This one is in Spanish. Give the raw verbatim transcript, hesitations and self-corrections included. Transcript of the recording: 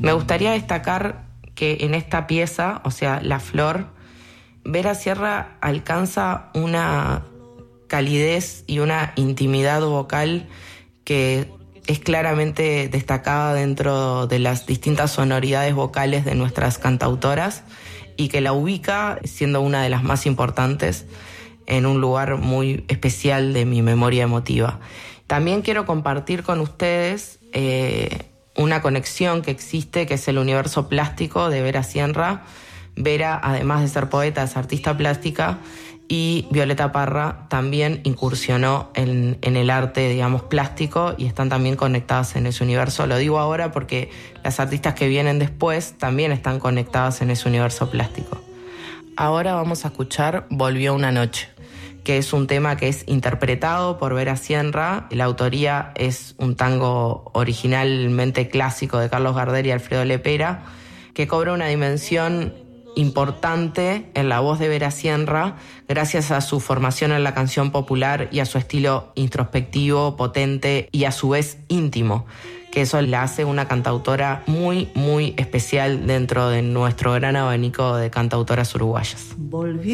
Me gustaría destacar que en esta pieza, o sea, La Flor, Vera Sierra alcanza una calidez y una intimidad vocal que es claramente destacada dentro de las distintas sonoridades vocales de nuestras cantautoras y que la ubica, siendo una de las más importantes, en un lugar muy especial de mi memoria emotiva. También quiero compartir con ustedes eh, una conexión que existe, que es el universo plástico de Vera Sierra. Vera, además de ser poeta, es artista plástica, y Violeta Parra también incursionó en, en el arte, digamos, plástico, y están también conectadas en ese universo. Lo digo ahora porque las artistas que vienen después también están conectadas en ese universo plástico. Ahora vamos a escuchar Volvió una noche, que es un tema que es interpretado por Vera Sierra. La autoría es un tango originalmente clásico de Carlos Gardel y Alfredo Lepera, que cobra una dimensión importante en la voz de Vera Sierra gracias a su formación en la canción popular y a su estilo introspectivo, potente y a su vez íntimo, que eso la hace una cantautora muy, muy especial dentro de nuestro gran abanico de cantautoras uruguayas. Volvió